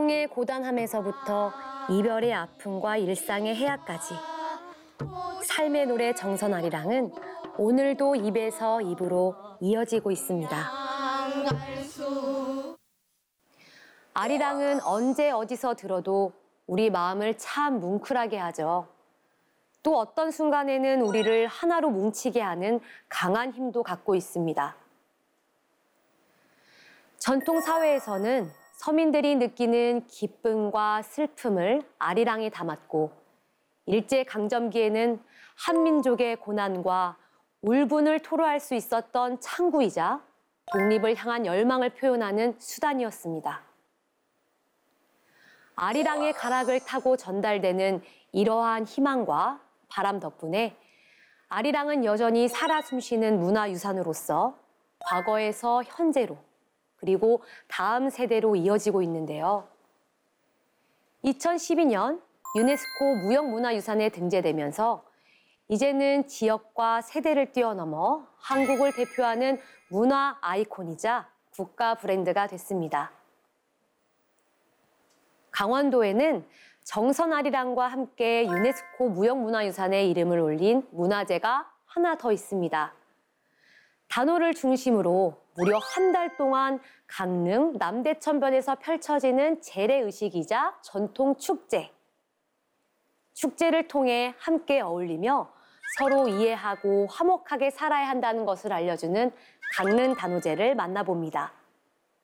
의 고단함에서부터 이별의 아픔과 일상의 해악까지 삶의 노래 정선아리랑은 오늘도 입에서 입으로 이어지고 있습니다. 아리랑은 언제 어디서 들어도 우리 마음을 참 뭉클하게 하죠. 또 어떤 순간에는 우리를 하나로 뭉치게 하는 강한 힘도 갖고 있습니다. 전통 사회에서는 서민들이 느끼는 기쁨과 슬픔을 아리랑에 담았고, 일제강점기에는 한민족의 고난과 울분을 토로할 수 있었던 창구이자 독립을 향한 열망을 표현하는 수단이었습니다. 아리랑의 가락을 타고 전달되는 이러한 희망과 바람 덕분에 아리랑은 여전히 살아 숨쉬는 문화유산으로서 과거에서 현재로 그리고 다음 세대로 이어지고 있는데요. 2012년 유네스코 무형문화유산에 등재되면서 이제는 지역과 세대를 뛰어넘어 한국을 대표하는 문화 아이콘이자 국가 브랜드가 됐습니다. 강원도에는 정선아리랑과 함께 유네스코 무형문화유산에 이름을 올린 문화재가 하나 더 있습니다. 단오를 중심으로 무려 한 달 동안 강릉 남대천변에서 펼쳐지는 재래의식이자 전통 축제. 축제를 통해 함께 어울리며 서로 이해하고 화목하게 살아야 한다는 것을 알려주는 강릉 단오제를 만나봅니다.